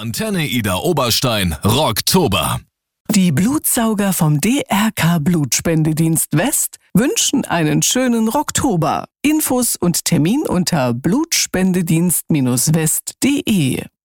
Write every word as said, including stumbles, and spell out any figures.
Antenne Ida Oberstein, Rocktober. Die Blutsauger vom D R K Blutspendedienst West wünschen einen schönen Rocktober. Infos und Termin unter blutspendedienst Bindestrich west punkt de.